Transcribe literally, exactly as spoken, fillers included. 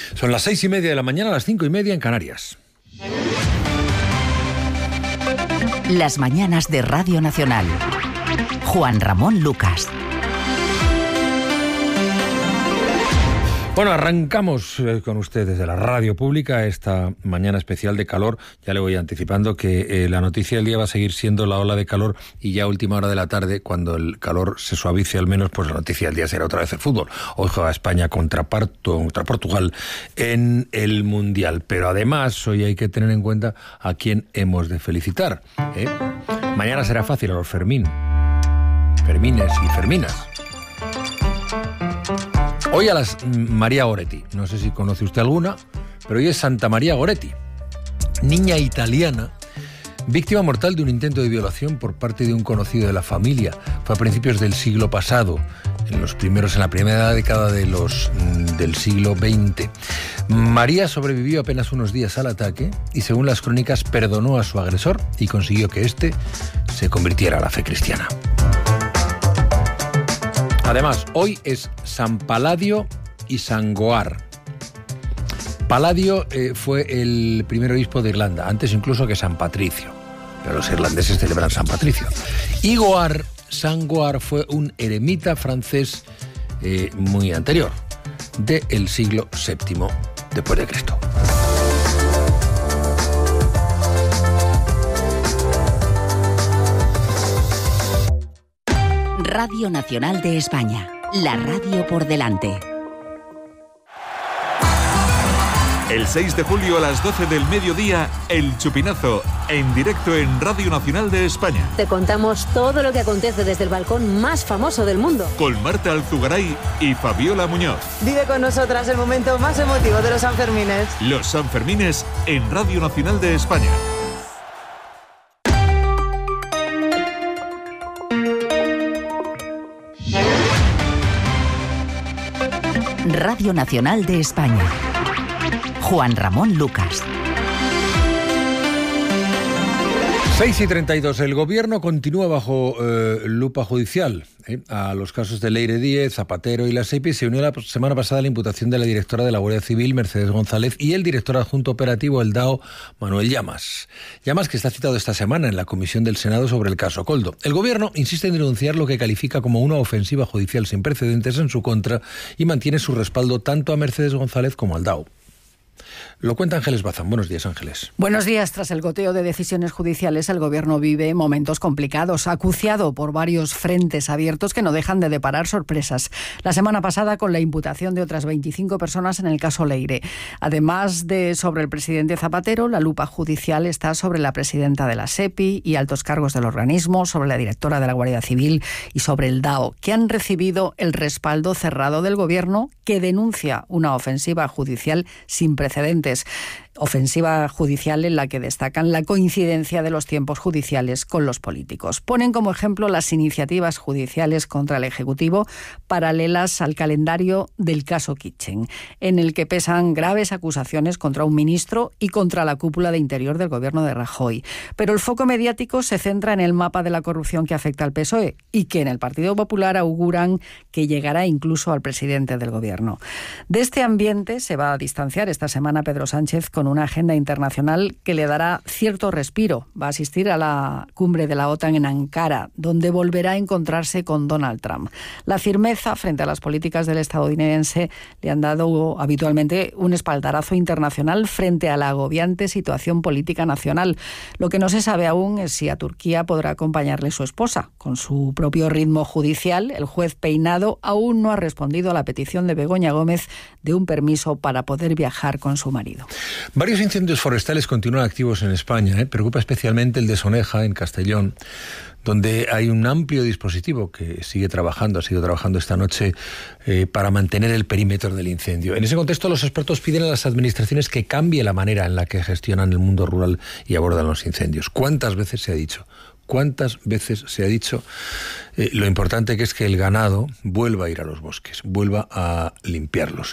Son las seis y media de la mañana, las cinco y media en Canarias. Las mañanas de Radio Nacional. Juan Ramón Lucas. Bueno, arrancamos eh, con ustedes de la radio pública esta mañana especial de calor. Ya le voy anticipando que eh, la noticia del día va a seguir siendo la ola de calor y ya a última hora de la tarde, cuando el calor se suavice al menos, pues la noticia del día será otra vez el fútbol. Hoy juega España contra, Parto, contra Portugal en el Mundial. Pero además hoy hay que tener en cuenta a quién hemos de felicitar, ¿eh? Mañana será fácil a los Fermín. Fermines y Ferminas. Hoy a las María Goretti, no sé si conoce usted alguna, pero hoy es Santa María Goretti, niña italiana, víctima mortal de un intento de violación por parte de un conocido de la familia. Fue a principios del siglo pasado, en los primeros, en la primera década de los, del siglo veinte. María sobrevivió apenas unos días al ataque y, según las crónicas, perdonó a su agresor y consiguió que éste se convirtiera a la fe cristiana. Además, hoy es San Paladio y San Goar. Paladio eh, fue el primer obispo de Irlanda, antes incluso que San Patricio, pero los irlandeses celebran San Patricio. Y Goar, San Goar, fue un eremita francés eh, muy anterior, del siglo séptimo después de Cristo. Radio Nacional de España, la radio por delante. El seis de julio a las doce del mediodía, El Chupinazo, en directo en Radio Nacional de España. Te contamos todo lo que acontece desde el balcón más famoso del mundo. Con Marta Alzugaray y Fabiola Muñoz. Vive con nosotras el momento más emotivo de los Sanfermines. Los Sanfermines en Radio Nacional de España. Radio Nacional de España. Juan Ramón Lucas. seis y treinta y dos. El gobierno continúa bajo eh, lupa judicial. ¿eh? A los casos de Leire Díez, Zapatero y la SEPI se unió la semana pasada la imputación de la directora de la Guardia Civil, Mercedes González, y el director adjunto operativo del D A O, Manuel Llamas. Llamas, que está citado esta semana en la comisión del Senado sobre el caso Koldo. El gobierno insiste en denunciar lo que califica como una ofensiva judicial sin precedentes en su contra y mantiene su respaldo tanto a Mercedes González como al D A O. Lo cuenta Ángeles Bazán. Buenos días, Ángeles. Buenos días. Tras el goteo de decisiones judiciales, el Gobierno vive momentos complicados, acuciado por varios frentes abiertos que no dejan de deparar sorpresas. La semana pasada, con la imputación de otras veinticinco personas en el caso Leire. Además de sobre el presidente Zapatero, la lupa judicial está sobre la presidenta de la SEPI y altos cargos del organismo, sobre la directora de la Guardia Civil y sobre el D A O, que han recibido el respaldo cerrado del Gobierno, que denuncia una ofensiva judicial sin precedentes. Ofensiva judicial en la que destacan la coincidencia de los tiempos judiciales con los políticos. Ponen como ejemplo las iniciativas judiciales contra el Ejecutivo paralelas al calendario del caso Kitchen, en el que pesan graves acusaciones contra un ministro y contra la cúpula de Interior del gobierno de Rajoy. Pero el foco mediático se centra en el mapa de la corrupción que afecta al P S O E y que en el Partido Popular auguran que llegará incluso al presidente del gobierno. De este ambiente se va a distanciar esta semana Pedro Sánchez con una agenda internacional que le dará cierto respiro. Va a asistir a la cumbre de la OTAN en Ankara, donde volverá a encontrarse con Donald Trump. La firmeza frente a las políticas del estadounidense le han dado habitualmente un espaldarazo internacional frente a la agobiante situación política nacional. Lo que no se sabe aún es si a Turquía podrá acompañarle su esposa. Con su propio ritmo judicial, el juez Peinado aún no ha respondido a la petición de Begoña Gómez de un permiso para poder viajar con su marido. Varios incendios forestales continúan activos en España. ¿eh? Preocupa especialmente el de Soneja, en Castellón, donde hay un amplio dispositivo que sigue trabajando, ha seguido trabajando esta noche eh, para mantener el perímetro del incendio. En ese contexto, los expertos piden a las administraciones que cambie la manera en la que gestionan el mundo rural y abordan los incendios. ¿Cuántas veces se ha dicho? ¿Cuántas veces se ha dicho eh, lo importante que es que el ganado vuelva a ir a los bosques, vuelva a limpiarlos?